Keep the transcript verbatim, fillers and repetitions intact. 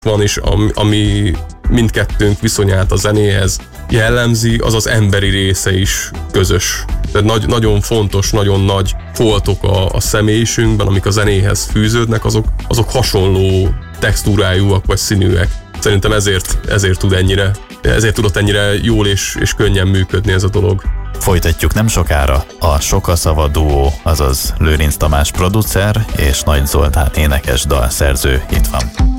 van, és ami, ami mindkettőnk viszonyát a zenéhez jellemzi, az az emberi része is közös. Tehát nagy, nagyon fontos, nagyon nagy foltok a, a személyiségünkben, amik a zenéhez fűződnek, azok, azok hasonló textúrájúak vagy színűek. Szerintem ezért, ezért tud ennyire, ezért tudott ennyire jól és, és könnyen működni ez a dolog. Folytatjuk nem sokára. A Sokaszava duó, azaz Lőrinc Tamás producer és Nagy Zoltán énekes dalszerző itt van.